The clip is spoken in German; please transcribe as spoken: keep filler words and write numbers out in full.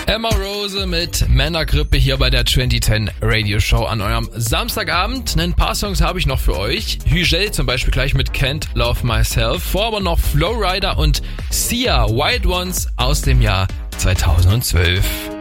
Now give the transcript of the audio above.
Emma Rose mit Männergrippe hier bei der zwanzig zehn Radio Show an eurem Samstagabend. Ein paar Songs habe ich noch für euch. Hügel zum Beispiel gleich mit Can't Love Myself. Vor aber noch Flowrider und Sia, White Ones aus dem Jahr zweitausendzwölf.